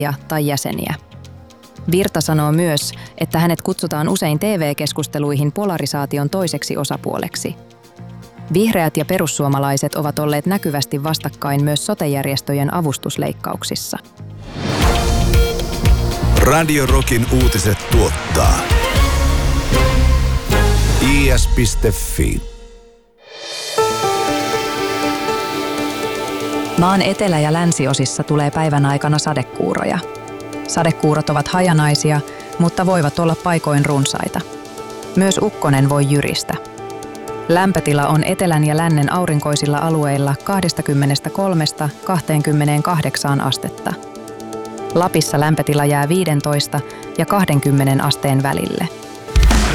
tai jäseniä. Virta sanoo myös, että hänet kutsutaan usein TV-keskusteluihin polarisaation toiseksi osapuoleksi. Vihreät ja perussuomalaiset ovat olleet näkyvästi vastakkain myös sote-järjestöjen avustusleikkauksissa. Radio Rockin uutiset tuottaa is.fi. Maan etelä- ja länsiosissa tulee päivän aikana sadekuuroja. Sadekuurot ovat hajanaisia, mutta voivat olla paikoin runsaita. Myös ukkonen voi jyristä. Lämpötila on etelän ja lännen aurinkoisilla alueilla 23–28 astetta. Lapissa lämpötila jää 15 ja 20 asteen välille.